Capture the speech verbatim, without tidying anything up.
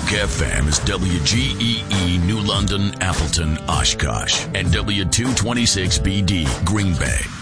Talk F M is W G E E New London, Appleton, Oshkosh, and W two twenty-six B D, Green Bay.